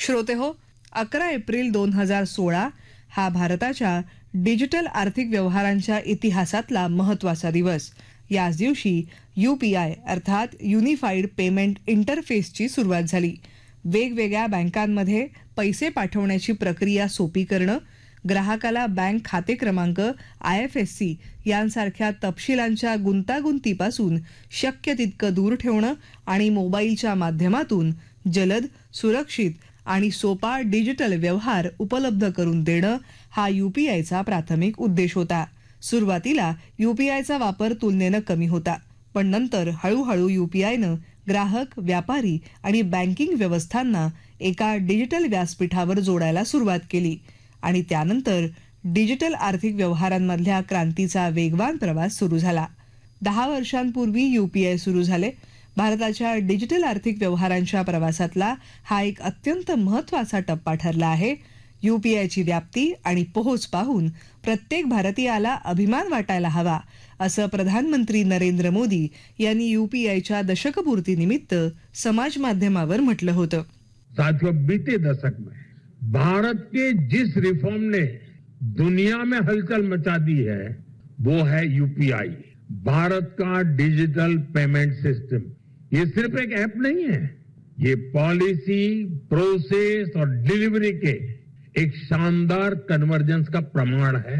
श्रोते हो, 11 एप्रिल 2016 हा भारताच्या डिजिटल आर्थिक व्यवहारांच्या इतिहासातला महत्त्वाचा दिवस. याच दिवशी UPI अर्थात युनिफाईड पेमेंट इंटरफेसची सुरुवात झाली. वेगवेगळ्या बँकांमध्ये पैसे पाठवण्याची प्रक्रिया सोपी करणं, ग्राहकाला बँक खाते क्रमांक, IFSC यांसारख्या तपशिलांच्या गुंतागुंतीपासून शक्य तितकं दूर ठेवणं आणि मोबाईलच्या माध्यमातून जलद, सुरक्षित आणि सोपा डिजिटल व्यवहार उपलब्ध करून देणं हा UPIचा प्राथमिक उद्देश होता. सुरुवातीला UPIचा वापर तुलनेनं कमी होता, पण नंतर हळूहळू UPIनं ग्राहक, व्यापारी आणि बँकिंग व्यवस्थांना एका डिजिटल व्यासपीठावर जोडायला सुरुवात केली आणि त्यानंतर डिजिटल आर्थिक व्यवहारांमधल्या क्रांतीचा वेगवान प्रवास सुरू झाला. 10 वर्षांपूर्वी UPI सुरू झाले. भारताच्या डिजिटल आर्थिक व्यवहारांच्या प्रवासातला हा एक अत्यंत महत्त्वाचा टप्पा ठरला आहे. UPIची व्याप्ती आणि पोहोच पाहून प्रत्येक भारतीयाला अभिमान वाटायला हवा, असं प्रधानमंत्री नरेंद्र मोदी यांनी UPIच्या दशकपूर्तीनिमित्त समाज माध्यमावर म्हटलं होतं. साथियों, बीते दशक में भारत के जिस रिफॉर्म ने दुनिया में हलचल मचा दी है वो है UPI. भारत का डिजिटल पेमेंट सिस्टम ये सिर्फ एक ऐप नहीं है, ये पॉलिसी, प्रोसेस और डिलीवरी के एक शानदार कन्वर्जेंस का प्रमाण है.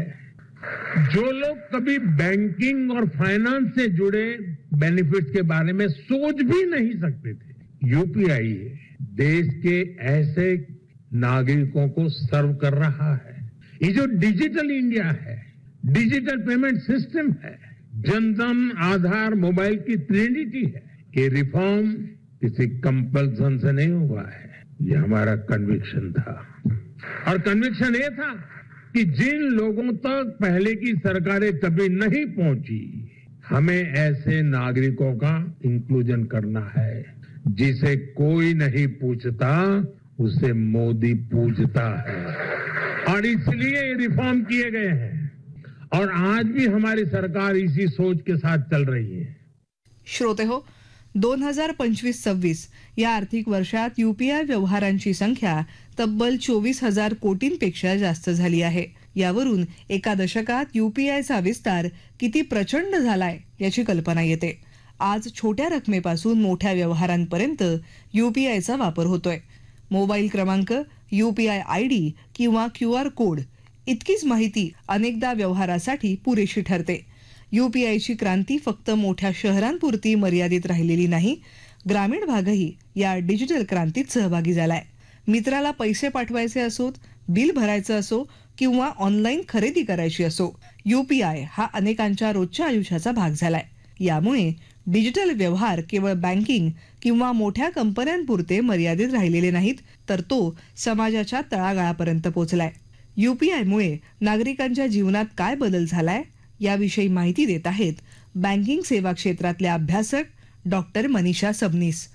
जो लोग कभी बैंकिंग और फाइनेंस से जुड़े बेनिफिट्स के बारे में सोच भी नहीं सकते थे, UPI देश के ऐसे नागरिकों को सर्व कर रहा है. ये जो डिजिटल इंडिया है, डिजिटल पेमेंट सिस्टम है, जनधन, आधार, मोबाइल की ट्रिनिटी है. ये रिफॉर्म किसी कंपल्सन से नहीं हुआ है, ये हमारा कन्विक्शन था. और कन्विक्शन ये था कि जिन लोगों तक पहले की सरकारें कभी नहीं पहुंची, हमें ऐसे नागरिकों का इंक्लूजन करना है. जिसे कोई नहीं पूछता उसे मोदी पूछता है, और इसलिए ये रिफॉर्म किए गए हैं. और आज भी हमारी सरकार इसी सोच के साथ चल रही है. श्रोते हो, 2025-26 या आर्थिक वर्षात UPI व्यवहारांची संख्या तब्बल 24,000 कोटींपेक्षा जास्त झाली आहे. यावरून एका दशकात UPIचा विस्तार किती प्रचंड झालाय याची कल्पना येते. आज छोट्या रकमेपासून मोठ्या व्यवहारांपर्यंत UPIचा वापर होतोय. मोबाईल क्रमांक, UPI ID किंवा QR कोड इतकीच माहिती अनेकदा व्यवहारासाठी पुरेशी ठरते. UPIची क्रांती फक्त मोठ्या शहरांपुरती मर्यादित राहिलेली नाही, ग्रामीण भागही या डिजिटल क्रांतीत सहभागी झालाय. मित्राला पैसे पाठवायचे असोत, बिल भरायचं असो किंवा ऑनलाईन खरेदी करायची असो, UPI हा अनेकांच्या रोजच्या आयुष्याचा भाग झालाय. यामुळे डिजिटल व्यवहार केवळ बँकिंग किंवा मोठ्या कंपन्यांपुरते मर्यादित राहिलेले नाहीत, तर तो समाजाच्या तळागाळापर्यंत पोहोचलाय. UPIमुळे नागरिकांच्या जीवनात काय बदल झालाय याविषयी माहिती देत आहेत बँकिंग सेवा क्षेत्रातल्या अभ्यासक डॉक्टर मनीषा सबनीस.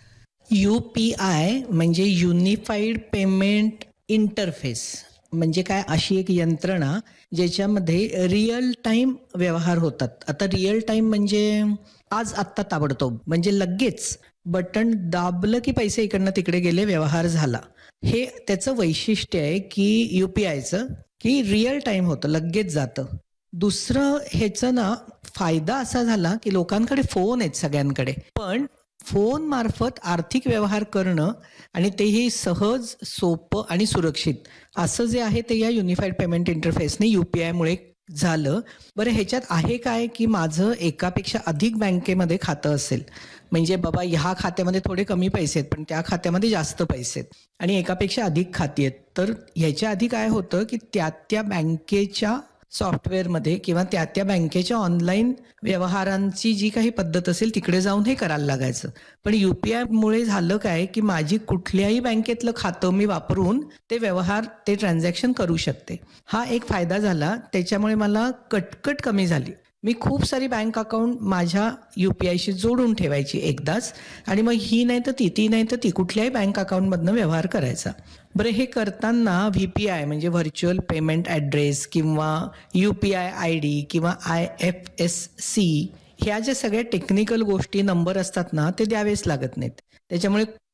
UPI म्हणजे युनिफाईड पेमेंट इंटरफेस म्हणजे काय, अशी एक यंत्रणा ज्याच्यामध्ये रिअल टाइम व्यवहार होतात. आता रिअल टाइम म्हणजे आज आत्ता ताबडतोब, म्हणजे लगेच बटन दाबलं की पैसे इकडनं तिकडे गेले, व्यवहार झाला. हे त्याचं वैशिष्ट्य आहे की UPIचं, की रिअल टाइम होतं, लगेच जातं. दुसरं ह्याचं ना फायदा असा झाला की लोकांकडे फोन आहेत सगळ्यांकडे, पण फोन मार्फत आर्थिक व्यवहार करणं आणि तेही सहज, सोपं आणि सुरक्षित असं जे आहे ते या युनिफाईड पेमेंट इंटरफेसने UPIमुळे झालं. बरं, ह्याच्यात आहे काय की माझं एकापेक्षा अधिक बँकेमध्ये खातं असेल, म्हणजे बाबा ह्या खात्यामध्ये थोडे कमी पैसे आहेत पण त्या खात्यामध्ये जास्त पैसे आहेत आणि एकापेक्षा अधिक खाती आहेत, तर ह्याच्या आधी काय होतं की त्या बँकेच्या सॉफ्टवेअरमध्ये किंवा त्या बँकेच्या ऑनलाईन व्यवहारांची जी काही पद्धत असेल तिकडे जाऊन हे करायला लागायचं. पण UPIमुळे झालं काय की माझी कुठल्याही बँकेतलं खातं मी वापरून ते व्यवहार, ते ट्रान्झॅक्शन करू शकते. हा एक फायदा झाला. त्याच्यामुळे मला कटकट कमी झाली. मी खूप सारी बँक अकाउंट माझ्या UPIशी जोडून ठेवायची एकदाच, आणि मग ही नाही तर ती नाही तर ती कुठल्याही बँक अकाउंटमधनं व्यवहार करायचा. बरं, हे करताना VPI म्हणजे व्हर्च्युअल पेमेंट ॲड्रेस किंवा UPI ID किंवा IFSC ह्या ज्या सगळ्या टेक्निकल गोष्टी, नंबर असतात ना, ते द्यावेच लागत नाहीत. त्याच्यामुळे